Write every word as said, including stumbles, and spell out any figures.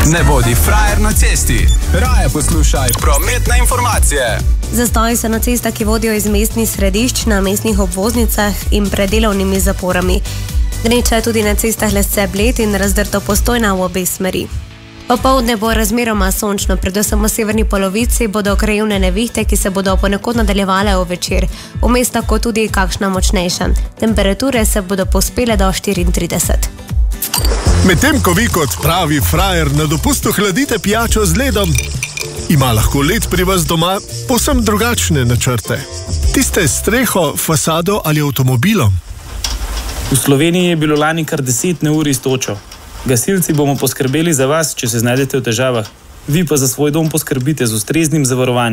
Ne bodi frajer na cesti, raje poslušaj prometne informacije. Zastoji so na cestah, ki vodijo iz mestnih središč, na mestnih obvoznicah in pred delovnimi zaporami. Gneča je tudi na cestah Lesce-Bled in Razdrto Postojna v obe smeri. Popoldne bo razmeroma sončno, predvsem v severni polovici bodo krajevne nevihte, ki se bodo ponekod nadaljevale v večer. Vmes tako tudi kakšna močnejša. Temperature se bodo povzpele do štiriintrideset. Medtem ko vi kot pravi frajer na dopustu hladite pijačo z ledom, ima lahko led pri vas doma povsem drugačne načrte. Tiste s streho, fasado ali avtomobilom. V Sloveniji je bilo lani kar deset neurij s točo. Gasilci bomo poskrbeli za vas, če se znajdete v težavah. Vi pa za svoj dom poskrbite z ustreznim zavarovanjem.